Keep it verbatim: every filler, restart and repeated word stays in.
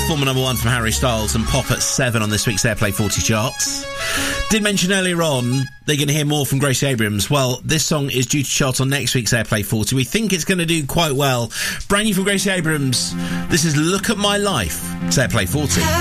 former number one from Harry Styles and pop at seven on this week's Airplay forty charts. Did mention earlier on they're going to hear more from Gracie Abrams. Well, this song is due to chart on next week's Airplay forty. We think it's going to do quite well. Brand new from Gracie Abrams. This is Look at My Life. It's Airplay forty.